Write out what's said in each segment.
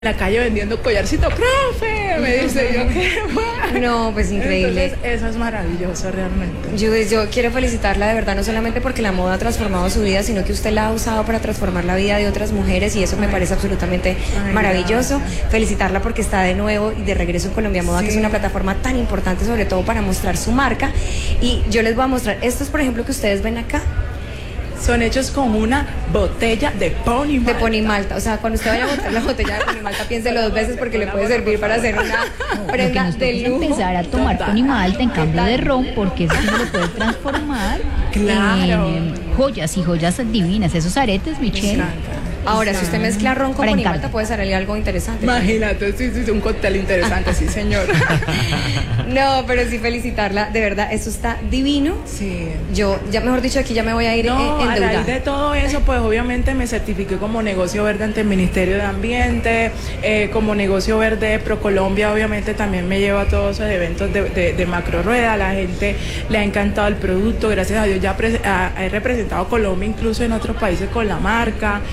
la calle vendiendo collarcito, profe, me dice yo, qué bueno. No, pues increíble. Entonces, eso es maravilloso realmente. Yo quiero felicitarla de verdad, no solamente porque la moda ha transformado su vida, sino que usted la ha usado para transformar la vida de otras mujeres y eso me parece absolutamente maravilloso. Gracias. Felicitarla porque está de nuevo y de regreso en Colombia Moda, sí, que es una plataforma tan importante, sobre todo para mostrar su marca. Y yo les voy a mostrar, estos por ejemplo que ustedes ven acá, son hechos con una botella de Pony Malta. De Pony Malta, o sea, cuando usted vaya a botar la botella de Pony Malta, piénselo dos veces porque le puede servir para hacer una prenda de lujo. Empezar a tomar Pony Malta en cambio de ron, porque eso sí lo puede transformar en joyas y joyas divinas. Esos aretes, Michelle. Ahora, si usted mezcla ron con Pony Malta, puede salir algo interesante. Imagínate, sí, un cóctel interesante, sí, señor. No, pero sí felicitarla, de verdad, eso está divino. Sí. Yo, ya mejor dicho, aquí ya me voy a ir endeudada. A raíz de todo eso, pues obviamente me certifiqué como negocio verde ante el Ministerio de Ambiente, como negocio verde ProColombia, obviamente también me llevo a todos esos eventos de macro rueda, a la gente le ha encantado el producto, gracias a Dios ya he representado a Colombia incluso en otros países con la marca.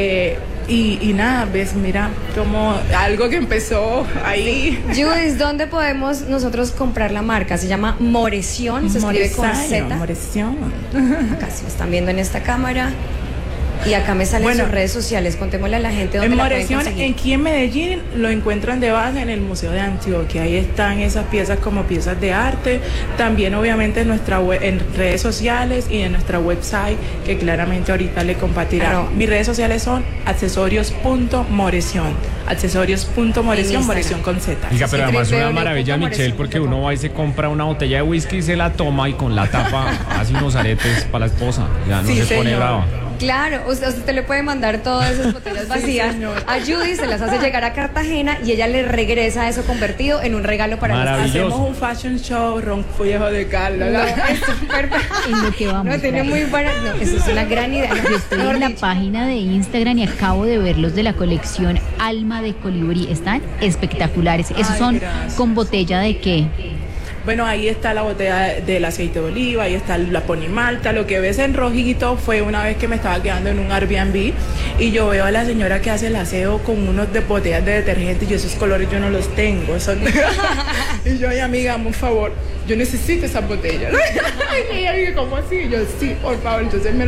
Y nada, ves, mira, como algo que empezó ahí. Judith, ¿dónde podemos nosotros comprar la marca? Se llama Moreción, se escribe con Z. Moreción. Acá si lo están viendo en esta cámara. Y acá me salen sus redes sociales, contémosle a la gente dónde la pueden conseguir. Aquí en Medellín lo encuentran de base en el Museo de Antioquia, ahí están esas piezas como piezas de arte, también obviamente en nuestra web, en redes sociales y en nuestra website, que claramente ahorita le compartirá. Claro. Mis redes sociales son accesorios.moreción, Moreción con Z. Diga, pero además es una maravilla, Michelle, porque uno va y se compra una botella de whisky y se la toma y con la tapa hace unos aretes para la esposa, ya no se pone brava. Claro, usted le puede mandar todas esas botellas vacías a Judy, se las hace llegar a Cartagena y ella le regresa eso convertido en un regalo para nosotros. Hacemos un fashion show, ron viejo de Carlos. No, es súper en lo que vamos. No, tiene muy buena. No, eso es una gran idea. Yo estoy en la página de Instagram y acabo de ver los de la colección Alma de Colibrí. Están espectaculares. Esos son con botella de qué. Bueno, ahí está la botella del aceite de oliva, ahí está la Pony Malta. Lo que ves en rojito fue una vez que me estaba quedando en un Airbnb y yo veo a la señora que hace el aseo con unos de botellas de detergente y yo esos colores yo no los tengo. Y yo, ay amiga, por favor, yo necesito esas botellas. Y ella dije, ¿cómo así? Y yo, sí, por favor. Entonces me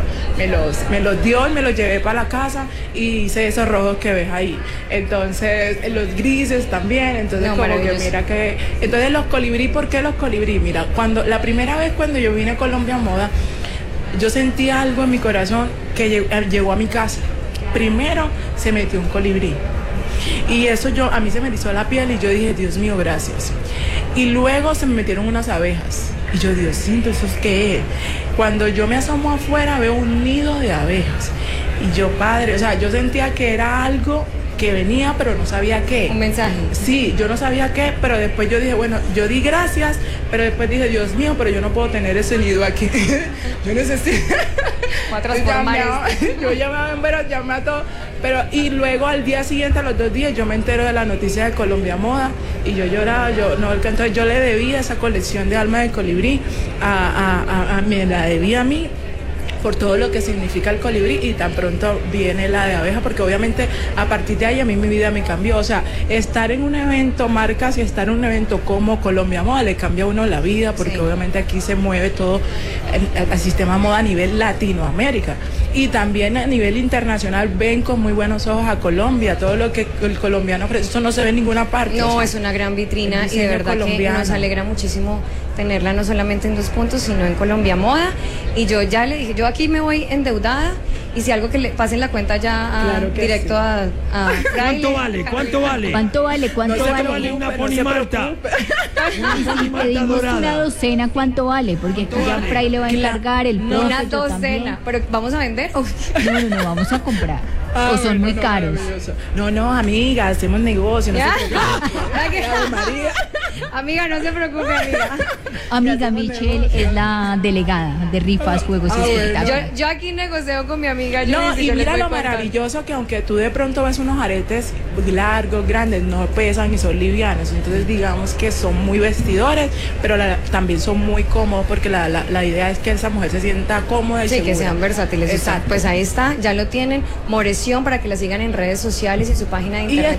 los dio y me los llevé para la casa y hice esos rojos que ves ahí. Entonces, los grises también. Entonces, como que mira que... Entonces, los colibrí, ¿por qué los colibrí? Mira, la primera vez cuando yo vine a Colombia Moda, yo sentí algo en mi corazón que llegó a mi casa. Primero, se metió un colibrí. Y eso a mí se me erizó la piel y yo dije, Dios mío, gracias. Y luego se me metieron unas abejas. Y yo, Diosito, ¿eso es qué es? Cuando yo me asomo afuera veo un nido de abejas. Y yo, padre, o sea, yo sentía que era algo que venía, pero no sabía qué. Un mensaje. Sí, yo no sabía qué, pero después yo dije, bueno, yo di gracias, pero después dije, Dios mío, pero yo no puedo tener ese nido aquí. Yo necesito... Yo llamé a todo, pero y luego al día siguiente, a los 2 días, yo me entero de la noticia de Colombia Moda y yo lloraba, entonces yo le debía esa colección de Alma de Colibrí, me la debía a mí, por todo lo que significa el colibrí y tan pronto viene la de abeja, porque obviamente a partir de ahí a mí mi vida me cambió, o sea, estar en un evento marcas y estar en un evento como Colombia Moda le cambia a uno la vida, porque obviamente aquí se mueve todo el sistema moda a nivel Latinoamérica y también a nivel internacional ven con muy buenos ojos a Colombia, todo lo que el colombiano ofrece, eso no se ve en ninguna parte. No, o sea, es una gran vitrina y de verdad colombiano. Que nos alegra muchísimo tenerla no solamente en 2 puntos, sino en Colombia Moda. Y yo ya le dije, yo aquí me voy endeudada y si algo que le pasen la cuenta ya directo a ¿Cuánto vale? ¿Cuánto vale? ¿Cuánto vale? ¿Cuánto no vale? Vale una Pony Malta. Si pedimos una docena, ¿cuánto vale? Porque aquí ya Fray le va a encargar el no, una docena, pero ¿vamos a vender? No, vamos a comprar. O son muy caros. No, amiga, hacemos negocio. Amiga, no se preocupe, amiga. Amiga, Michelle es la delegada de rifas, juegos y espectáculos. Yo aquí negocio con mi amiga. No, y mira lo maravilloso que aunque tú de pronto ves unos aretes largos, grandes, no pesan y son livianos. Entonces digamos que son muy vestidores, pero también son muy cómodos porque la idea es que esa mujer se sienta cómoda y segura. Que sean versátiles. Exacto. Pues ahí está, ya lo tienen. Moreción colección para que la sigan en redes sociales y en su página de internet.